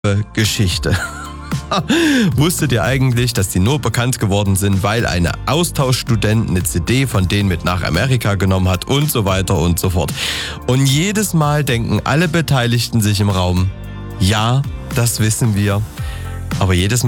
Geschichte. Wusstet ihr eigentlich, dass die nur bekannt geworden sind, weil eine Austauschstudent eine CD von denen mit nach Amerika genommen hat und so weiter und so fort. Und jedes Mal denken alle Beteiligten sich im Raum, ja, das wissen wir. Aber jedes